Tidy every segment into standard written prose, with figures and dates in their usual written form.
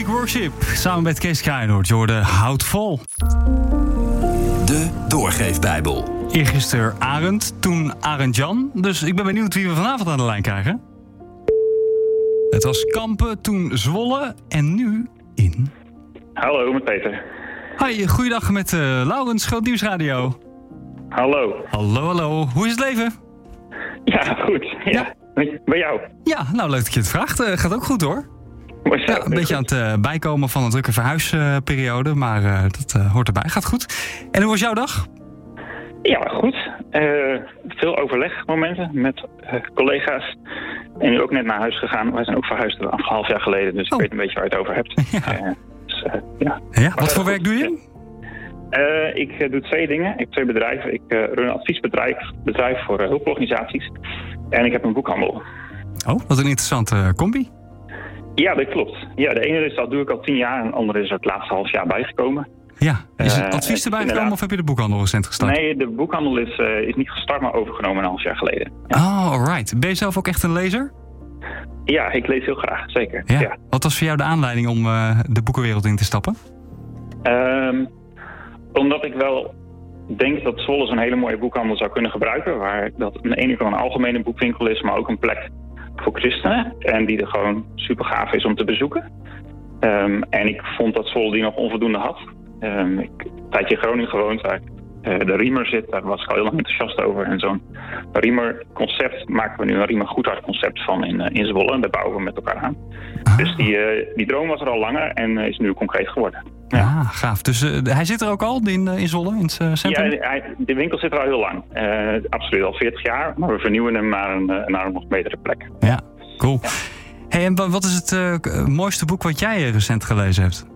Unique Worship. Samen met Kees Kraaienoord. Je hoorde Houd Vol. De Doorgeefbijbel. Eergisteren Arend, toen Arend Jan. Dus ik ben benieuwd wie we vanavond aan de lijn krijgen. Het was Kampen, toen Zwolle en nu in... Hallo, met Peter. Hoi, goeiedag met Laurens, Groot Nieuwsradio. Hallo. Hallo. Hoe is het leven? Ja, goed. Ja. Bij jou? Ja, nou leuk dat je het vraagt. Gaat ook goed hoor. Ja, een beetje aan het bijkomen van een drukke verhuisperiode, maar dat hoort erbij. Gaat goed. En hoe was jouw dag? Ja, goed. Veel overlegmomenten met collega's. En nu ook net naar huis gegaan. Wij zijn ook verhuisd een half jaar geleden, dus ik weet een beetje waar je het over hebt. Ja. Ja, wat voor werk doe je? Ik doe 2 dingen. Ik heb 2 bedrijven. Ik run een adviesbedrijf voor hulporganisaties. En ik heb een boekhandel. Oh, wat een interessante combi. Ja, dat klopt. Ja, de ene is, dat doe ik al 10 jaar en de andere is er het laatste half jaar bijgekomen. Ja, is het advies erbij gekomen of heb je de boekhandel recent gestart? Nee, de boekhandel is niet gestart, maar overgenomen een half jaar geleden. Ja. Oh, alright. Ben je zelf ook echt een lezer? Ja, ik lees heel graag, zeker. Ja. Ja. Wat was voor jou de aanleiding om de boekenwereld in te stappen? Omdat ik wel denk dat Zwolle zo'n hele mooie boekhandel zou kunnen gebruiken. Waar dat aan de ene kant een algemene boekwinkel is, maar ook een plek voor christenen. En die er gewoon super gaaf is om te bezoeken. En ik vond dat Zwolle die nog onvoldoende had. Ik heb een tijdje in Groningen gewoond, waar de Riemer zit. Daar was ik al heel lang enthousiast over. En zo'n Riemer-concept maken we nu een Riemer-Goedhart-concept van in Zwolle. En daar bouwen we met elkaar aan. Ah. Dus die droom was er al langer en is nu concreet geworden. Ja, gaaf. Dus hij zit er ook al in Zwolle, in het centrum? Ja, de winkel zit er al heel lang. Absoluut al 40 jaar. Maar we vernieuwen hem naar een nog betere plek. Ja, cool. Ja. Hey, en wat is het mooiste boek wat jij recent gelezen hebt?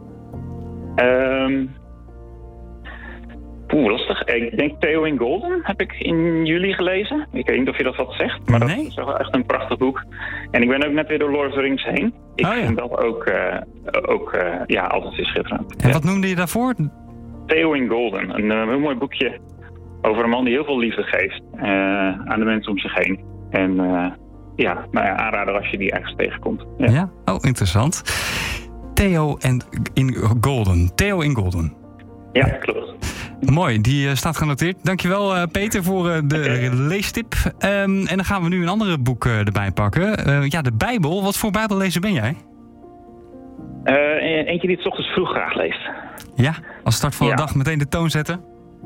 Lastig. Ik denk Theo in Golden heb ik in juli gelezen. Ik weet niet of je dat wat zegt, maar dat is wel echt een prachtig boek. En ik ben ook net weer door Lord of the Rings heen. Ik vind dat ook altijd weer schitterend. En wat noemde je daarvoor? Theo in Golden. Een heel mooi boekje over een man die heel veel liefde geeft aan de mensen om zich heen. En aanrader als je die ergens tegenkomt. Ja? Oh, interessant. Theo in Golden. Ja, klopt. Mooi, die staat genoteerd. Dankjewel Peter voor de leestip. En dan gaan we nu een andere boek erbij pakken. De Bijbel. Wat voor Bijbellezer ben jij? Eentje die het 's ochtends vroeg graag leest. Ja, als start van de dag meteen de toon zetten?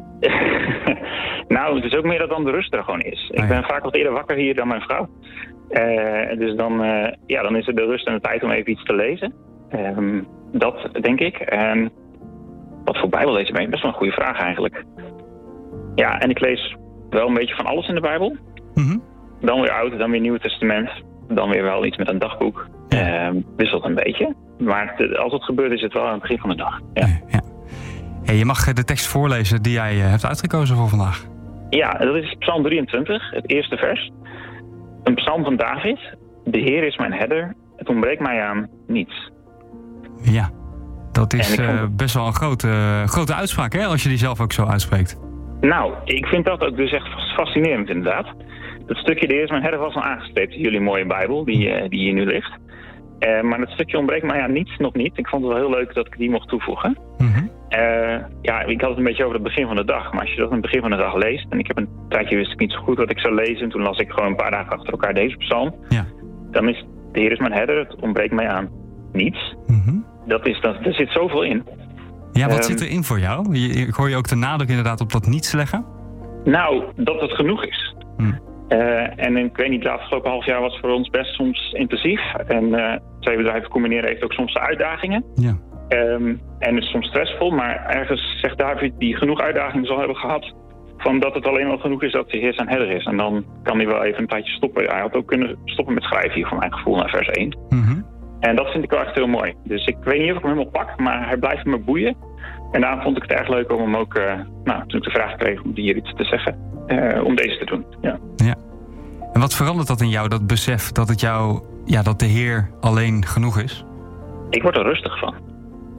Nou, het is ook meer dat dan de rust er gewoon is. Ik ben vaak wat eerder wakker hier dan mijn vrouw. Dus dan is er de rust en de tijd om even iets te lezen. Dat denk ik. En wat voor Bijbellezer ben je? Best wel een goede vraag eigenlijk. Ja, en ik lees wel een beetje van alles in de Bijbel. Mm-hmm. Dan weer Oude, dan weer Nieuwe Testament. Dan weer wel iets met een dagboek. Wisselt een beetje. Maar als het gebeurt is het wel aan het begin van de dag. Ja. Hey, je mag de tekst voorlezen die jij hebt uitgekozen voor vandaag. Ja, dat is Psalm 23, het eerste vers. Een psalm van David. De Heer is mijn herder. Het ontbreekt mij aan niets. Ja. Dat is best wel een grote uitspraak, hè, als je die zelf ook zo uitspreekt. Nou, ik vind dat ook dus echt fascinerend inderdaad. Dat stukje, de Heer is mijn herder, was al aangestept in jullie mooie Bijbel, die hier nu ligt. Maar dat stukje ontbreekt mij aan niets, nog niet. Ik vond het wel heel leuk dat ik die mocht toevoegen. Mm-hmm. Ik had het een beetje over het begin van de dag. Maar als je dat aan het begin van de dag leest, en ik heb een tijdje wist ik niet zo goed wat ik zou lezen. En toen las ik gewoon een paar dagen achter elkaar deze psalm. Ja. Dan is de Heer is mijn herder, het ontbreekt mij aan niets. Mm-hmm. Er zit zoveel in. Ja, wat zit erin voor jou? Ik hoor je ook de nadruk inderdaad op dat niets leggen? Nou, dat het genoeg is. En ik weet niet, het afgelopen half jaar was voor ons best soms intensief. En 2 bedrijven combineren heeft ook soms de uitdagingen. Ja. En het is soms stressvol, maar ergens zegt David die genoeg uitdagingen zal hebben gehad. Van dat het alleen al genoeg is dat de Heer zijn herder is. En dan kan hij wel even een tijdje stoppen. Hij had ook kunnen stoppen met schrijven hier, voor mijn gevoel, naar vers 1. Mm-hmm. En dat vind ik wel echt heel mooi. Dus ik weet niet of ik hem helemaal pak, maar hij blijft me boeien. En daarom vond ik het erg leuk om hem ook, toen ik de vraag kreeg om hier iets te zeggen, om deze te doen. Ja. En wat verandert dat in jou, dat besef dat de Heer alleen genoeg is? Ik word er rustig van.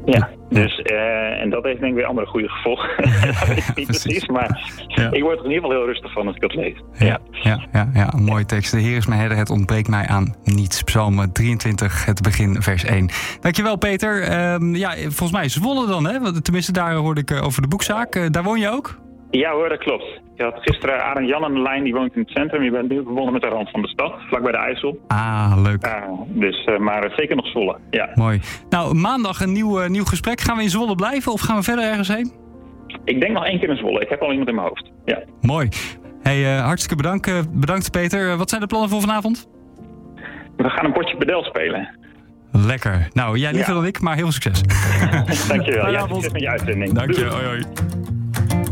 Ja, dus, en dat heeft denk ik weer andere goede gevolgen. Dat weet ik niet precies, maar ik word er in ieder geval heel rustig van als ik dat lees. Ja, een mooie tekst. De Heer is mijn herder, het ontbreekt mij aan niets. Psalm 23, het begin, vers 1. Dankjewel, Peter. Volgens mij Zwolle dan, hè? Tenminste, daar hoorde ik over de boekzaak. Daar woon je ook? Ja hoor, dat klopt. Je had gisteren Arend Jan aan de lijn, die woont in het centrum. Je bent nu verbonden met de rand van de stad, vlakbij de IJssel. Leuk. Maar zeker nog Zwolle, ja. Mooi. Nou, maandag een nieuw gesprek. Gaan we in Zwolle blijven of gaan we verder ergens heen? Ik denk nog 1 keer in Zwolle. Ik heb al iemand in mijn hoofd, ja. Mooi. Hey, hartstikke bedankt Peter. Wat zijn de plannen voor vanavond? We gaan een potje padel spelen. Lekker. Nou, jij liever dan ik, maar heel veel succes. Dankjewel. Ja, succes met je uitzending. Dank je. Hoi.